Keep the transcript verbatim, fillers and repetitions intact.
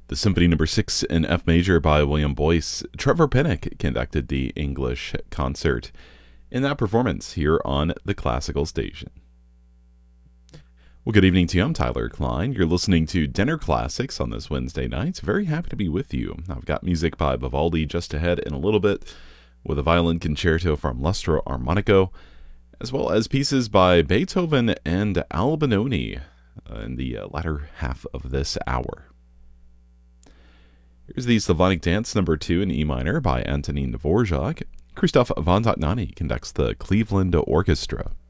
The Symphony Number Six in F Major by William Boyce. Trevor Pinnock conducted the English concert in that performance here on the Classical Station. Well, good evening to you. I'm Tyler Klein. You're listening to Dinner Classics on this Wednesday night. Very happy to be with you. I've got music by Vivaldi just ahead in a little bit, with a violin concerto from Lustro Armonico, as well as pieces by Beethoven and Albinoni uh, in the uh, latter half of this hour. Here's the Slavonic Dance Number two in E minor by Antonin Dvorak. Christoph von Dohnanyi conducts the Cleveland Orchestra.